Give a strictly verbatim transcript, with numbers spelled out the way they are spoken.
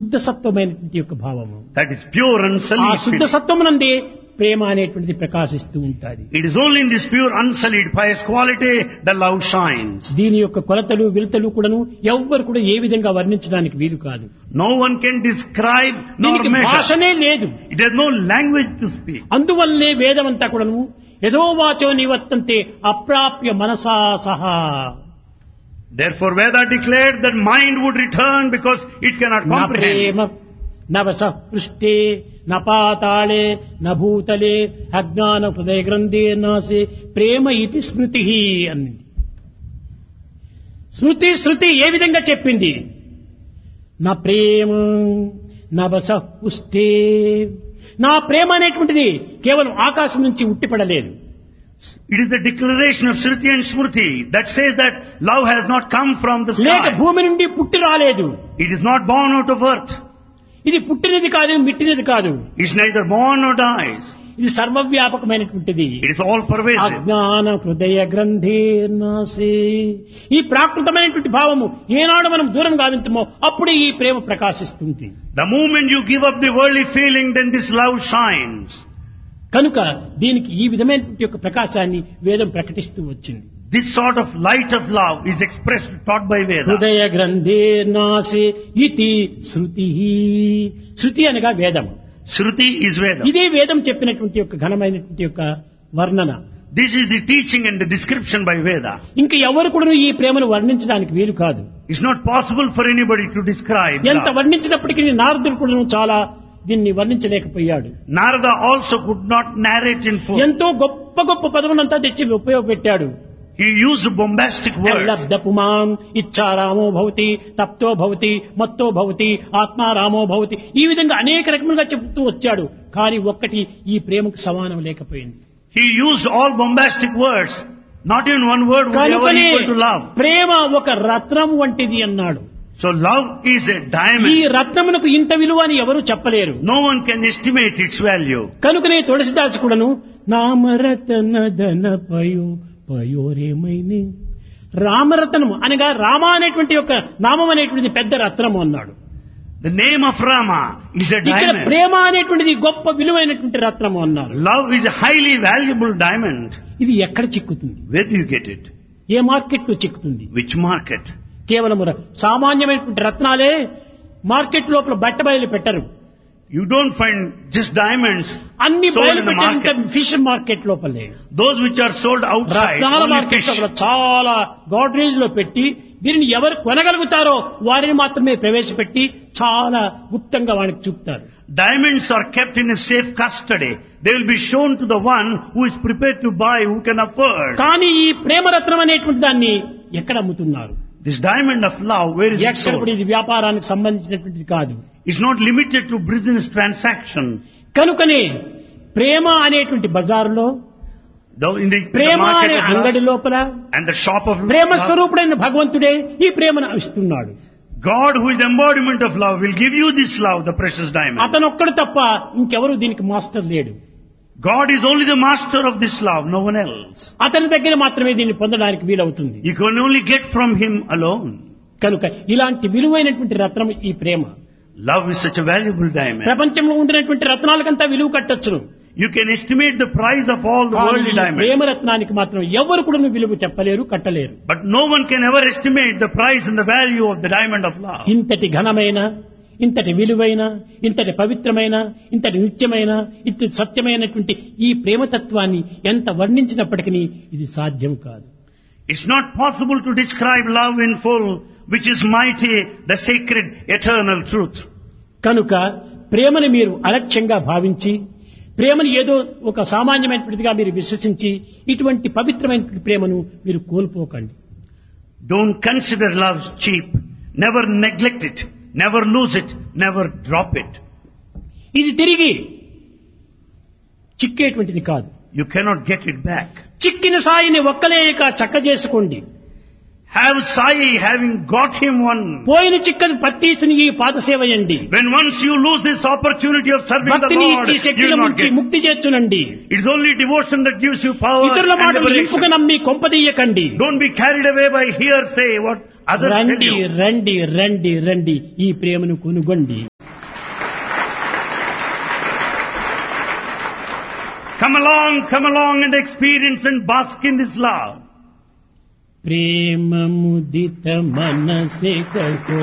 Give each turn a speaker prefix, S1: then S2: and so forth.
S1: శుద్ధ సత్వమైనటువంటి యొక్క భావము.
S2: That is pure
S1: ఆ
S2: unsullied
S1: శుద్ధ
S2: feeling.
S1: సత్వమునందే ప్రేమ అనేటువంటిది ప్రకాశిస్తూ ఉంటుంది.
S2: It is only in this pure unsullied pious quality that love shines.
S1: దీని యొక్క కొలతలు విలతలు కూడాను ఎవ్వరు కూడా ఏ విధంగా వర్ణించడానికి వీలు కాదు.
S2: No one can describe nor
S1: దీనికి
S2: measure.
S1: భాషనే లేదు.
S2: It has no language to speak.
S1: అందువల్లనే వేదమంతా కూడాను యథోవాచో నివర్తంతే అప్రాప్య మనసా సహా.
S2: Therefore Veda declared that mind would return because it cannot
S1: నా
S2: comprehend.
S1: ప్రేమ నవస పృష్ఠే న పాతాళే న భూతలే అజ్ఞాన హృదయ గ్రంథే నాసే ప్రేమ ఇతి స్మృతి అన్నది. స్మృతి శృతి ఏ విధంగా చెప్పింది? నా ప్రేమ నవస పుష్ఠే. నా ప్రేమ అనేటువంటిది కేవలం ఆకాశం నుంచి ఉట్టిపడలేదు.
S2: It is the declaration of Shruti and Smriti that says that love has not come from the
S1: లేక
S2: sky.
S1: భూమి నుండి పుట్టి రాలేదు.
S2: It is not born out of earth.
S1: ఇది పుట్టినది కాదు, మిట్టినది కాదు.
S2: It is neither born nor dies.
S1: ఇది సర్వవ్యాపకమైనటువంటిది.
S2: It is all pervasive.
S1: అజ్ఞాన హృదయ గ్రంథే నాసే. ఈ ప్రాకృతమైనటువంటి భావము ఏనాడు మనం దూరం గావించమో అప్పుడే ఈ ప్రేమ ప్రకాశిస్తుంది.
S2: The moment you give up the worldly feeling, then this love shines.
S1: కనుక దీనికి ఈ విధమైనటువంటి యొక్క ప్రకాశాన్ని వేదం ప్రకటిస్తూ వచ్చింది.
S2: This sort of light of love is expressed, taught by Veda.
S1: హృదయ గ్రంథే నాసే ఇతి శృతి. శృతి అనగా వేదం.
S2: Shruti is Veda.
S1: ఇదే వేదం చెప్పినటువంటి యొక్క ఘనమైనటువంటి యొక్క వర్ణన.
S2: This is the teaching and the description by Veda.
S1: ఇంకా ఎవరు కూడా ఈ ప్రేమను వర్ణించడానికి వీలు కాదు.
S2: It's not possible for anybody to describe
S1: ఎంత
S2: love.
S1: వర్ణించినప్పటికీ నారదుడు కూడా చాలా దీన్ని వర్ణించలేకపోయాడు.
S2: Narada also could not narrate in full.
S1: ఎంతో గొప్ప గొప్ప పదములంతా తెచ్చి ఉపయోగపెట్టాడు.
S2: He used bombastic words.
S1: లబ్ధపుమాం ఇచ్చారామో భవతి, తప్తో భవతి, మత్తో భవతి, ఆత్మారామో భవతి, ఈ విధంగా అనేక రకములుగా చెబుతూ వచ్చాడు. కానీ ఒక్కటి ఈ ప్రేమకు సమానం లేకపోయింది.
S2: He used all bombastic words. Not even one word would ever
S1: కనుకనే
S2: equal to love.
S1: ప్రేమ ఒక రత్నం వంటిది అన్నాడు.
S2: So love is a
S1: ఈ
S2: diamond.
S1: రత్నమునకు ఇంత విలువ అని ఎవరు చెప్పలేరు.
S2: No one can estimate its value.
S1: కనుకనే తులసిదాసు కూడాను నామరతన ధన పయో పయోరేమైనే. రామరత్నము అనగా రామ అనేటువంటి యొక్క నామం అనేటువంటిది పెద్ద రత్నము అన్నాడు.
S2: The name of Rama is a
S1: ఇక్కడ
S2: diamond.
S1: ప్రేమ అనేటువంటిది గొప్ప విలువైనటువంటి రత్నము అన్నారు.
S2: Love is a highly valuable diamond.
S1: ఇది ఎక్కడ చిక్కుతుంది?
S2: Where do you get it?
S1: A market లో చిక్కుతుంది?
S2: Which market?
S1: కేవలం ర- సామాన్యమైనటువంటి రత్నాలే మార్కెట్ లోపల బట్ట బయలు పెట్టరు.
S2: You don't find just diamonds
S1: అన్ని
S2: sold
S1: బయలు
S2: in the
S1: పెట్టేంత
S2: market.
S1: Fish market లోపలే.
S2: Those which are sold outside,
S1: రత్నాల
S2: only
S1: మార్కెట్
S2: fish.
S1: లోపల చాలా గాడ్రేజ్ లో పెట్టి దీనిని ఎవరు కొనగలుగుతారో వారిని మాత్రమే ప్రవేశపెట్టి చాలా గుప్తంగా వానికి చూపుతారు.
S2: Diamonds are kept in a safe custody. They will be shown to the one who is prepared to buy, who can afford.
S1: కానీ ఈ ప్రేమరత్నం అనేటువంటి దాన్ని ఎక్కడ అమ్ముతున్నారు?
S2: This diamond of love, where is it
S1: ఎక్కడ కూడా
S2: sold?
S1: ఇది వ్యాపారానికి సంబంధించినటువంటిది కాదు.
S2: It's not limited to business transaction.
S1: కనుకనే ప్రేమ అనేటువంటి బజారులో,
S2: Though in the, the
S1: Prema
S2: market
S1: అనే
S2: of
S1: అంగడి
S2: love
S1: లోపల
S2: and the shop of
S1: Prema
S2: love,
S1: స్వరూపుడైన భగవంతుడే ఈ ప్రేమను ఇస్తున్నాడు.
S2: God, who is the embodiment of love, will give you this love, the precious diamond.
S1: అతను ఒక్కడు తప్ప ఇంకెవరు దీనికి మాస్టర్ లేడు.
S2: God is only the master of this love, no one else.
S1: అతని దగ్గర మాత్రమే దీన్ని పొందడానికి వీలవుతుంది.
S2: You can only get from him alone.
S1: కనుక ఇలాంటి విలువైనటువంటి రత్నం ఈ ప్రేమ.
S2: Love is such a valuable diamond.
S1: ప్రపంచంలో ఉండినటువంటి రత్నాలకంతా విలువ కట్టొచ్చును.
S2: You can estimate the price of all the
S1: కానీ
S2: worldly
S1: ఈ
S2: diamonds.
S1: ప్రేమ రత్నానికి మాత్రం ఎవరు కూడా విలువ చెప్పలేరు, కట్టలేరు.
S2: But no one can ever estimate the price and the value of the diamond of love.
S1: ఇంతటి ఘనమైన, ఇంతటి విలువైన, ఇంతటి పవిత్రమైన, ఇంతటి నిత్యమైన, ఇంతటి సత్యమైనటువంటి ఈ ప్రేమతత్వాన్ని ఎంత వర్ణించినప్పటికీ ఇది సాధ్యం కాదు.
S2: It's not possible to describe love in full, which is mighty, the sacred, eternal truth.
S1: కనుక ప్రేమను మీరు అలక్ష్యంగా భావించి, ప్రేమను ఏదో ఒక సామాన్యమైనటువంటిదిగా మీరు విశ్వసించి ఇటువంటి పవిత్రమైనటువంటి ప్రేమను మీరు కోల్పోకండి.
S2: Don't consider love cheap. Never neglect it. Never lose it. Never drop it.
S1: ఇది తిరిగి చిక్కేటువంటిది కాదు.
S2: You cannot get it back.
S1: చిక్కిన సాయిని ఒక్కలేక చక్క చేసుకోండి.
S2: Have Sai, having got him one.
S1: పోయిన చిక్కని పత్తీసుని ఈ పాద సేవయండి.
S2: When once you lose this opportunity of serving the
S1: భక్తిని
S2: Lord,
S1: ఇచ్చి
S2: you
S1: శక్తిని
S2: will not
S1: ముంచి
S2: get.
S1: ముక్తి చేర్చునండి.
S2: It's only devotion that gives you power
S1: ఇతరుల
S2: and
S1: మాటలు
S2: liberation.
S1: ఇంపుగా నమ్మి కొంపదీయకండి.
S2: Don't be carried away by hearsay, what others tell
S1: రండి
S2: you.
S1: రండి రండి రండి ఈ ప్రేమను కొనుగొండి.
S2: Come along, come along and experience and bask in this love.
S1: ప్రేమ ముదిత మనసే కహో